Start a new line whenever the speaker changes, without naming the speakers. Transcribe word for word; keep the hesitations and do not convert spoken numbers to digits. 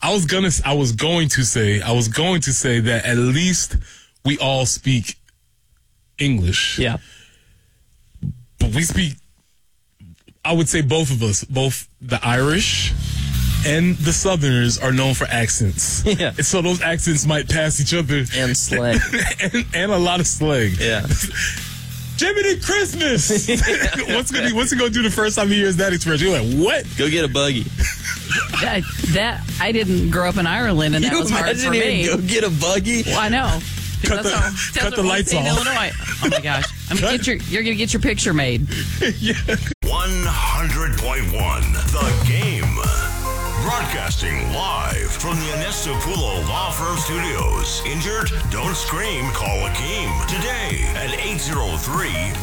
I was gonna, I was going to say, I was going to say that at least we all speak English.
Yeah.
But we speak, I would say both of us, both the Irish and the Southerners are known for accents.
Yeah.
And so those accents might pass each other.
And slang.
and, and a lot of slang.
Yeah.
Jiminy Christmas! what's, gonna, what's he going to do the first time he hears that expression? You're like, what?
Go get a buggy.
That, that I didn't grow up in Ireland, and that
you
was hard for
imagine
me.
Go get a buggy?
Well, I know.
Cut
That's
the,
how, that's
cut
what
the
we
lights
say in
off.
Illinois. Oh my gosh! I'm gonna get your, you're gonna get your picture made.
yeah.
one hundred point one The Game. Broadcasting live from the Anestapulo Law Firm Studios. Injured? Don't scream. Call Akeem today at eight zero three